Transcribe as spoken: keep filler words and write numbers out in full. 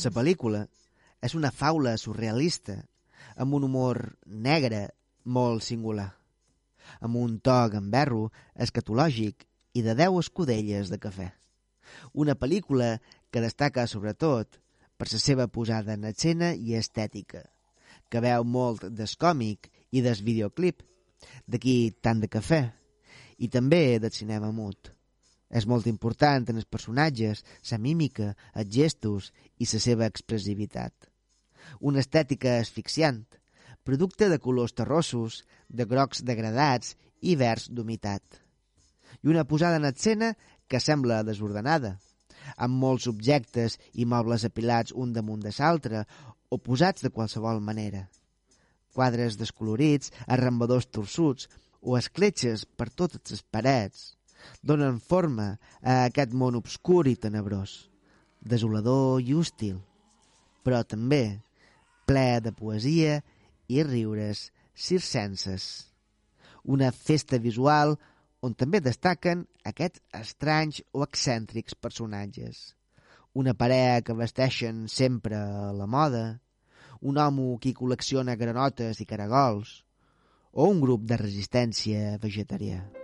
La pel·lícula és una faula surrealista, amb un humor negre molt singular, amb un to gamberro escatològic i de deu escudelles de cafè. Una pel·lícula que destaca sobretot per la seva posada en escena i estètica, que veu molt del còmic i del videoclip, d'aquí tant de cafè, i també del cinema mut. És molt important en els personatges, la mímica, els gestos i la seva expressivitat. Una estètica asfixiant, producte de colors terrossos, de grocs degradats i verds d'humitat. I una posada en escena que sembla desordenada, amb molts objectes i mobles apilats un damunt de l'altre o posats de qualsevol manera. Quadres descolorits, arrambadors torçuts o escletxes per totes les parets donen forma a aquest món obscur i tenebrós, desolador i hostil, però també ple de poesia i riures circenses. Una festa visual on també destaquen aquests estranys o excèntrics personatges. Una parella que vesteixen sempre a la moda, un home qui col·lecciona granotes i caragols, o un grup de resistència vegetarià.